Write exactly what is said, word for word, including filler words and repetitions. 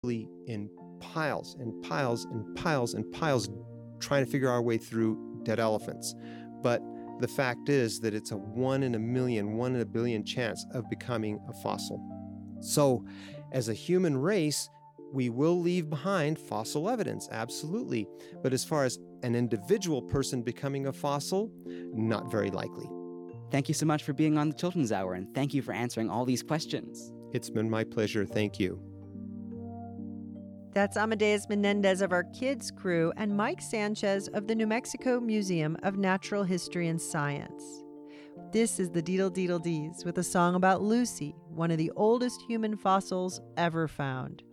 in piles and piles and piles and piles trying to figure our way through dead elephants. But the fact is that it's a one in a million, one in a billion chance of becoming a fossil. So as a human race, we will leave behind fossil evidence, absolutely. But as far as an individual person becoming a fossil, not very likely. Thank you so much for being on the Children's Hour, and thank you for answering all these questions. It's been my pleasure. Thank you. That's Amadeus Menendez of our Kids Crew and Mike Sanchez of the New Mexico Museum of Natural History and Science. This is the Deedle Deedle Dees with a song about Lucy, one of the oldest human fossils ever found.